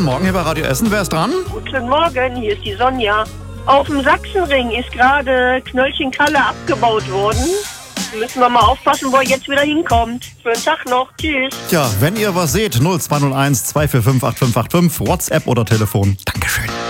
Guten Morgen hier bei Radio Essen. Wer ist dran? Guten Morgen, hier ist die Sonja. Auf dem Sachsenring ist gerade Knöllchen-Kalle abgebaut worden. Müssen wir mal aufpassen, wo er jetzt wieder hinkommt. Schönen Tag noch. Tschüss. Tja, wenn ihr was seht, 0201 245 8585, WhatsApp oder Telefon. Dankeschön.